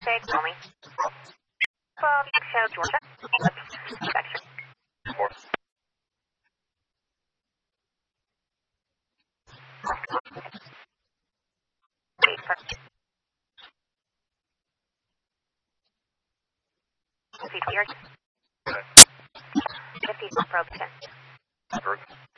Take only. 12 Excel, Georgia. Section. 4. See cleared. Okay. 50 probe 10. Berg.